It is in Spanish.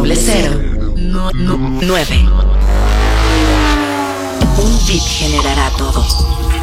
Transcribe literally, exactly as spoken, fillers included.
doble cero, no, no, nueve. Un beat generará todo.